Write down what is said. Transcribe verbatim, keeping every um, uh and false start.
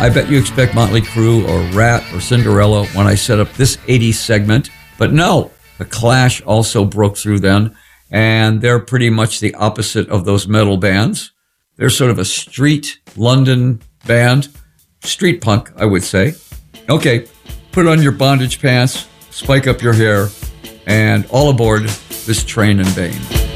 I bet you expect Motley Crue or Rat or Cinderella when I set up this eighties segment, but no, The Clash also broke through then, and they're pretty much the opposite of those metal bands. They're sort of a street London band, street punk, I would say. Okay, put on your bondage pants, spike up your hair, and all aboard this train in vain.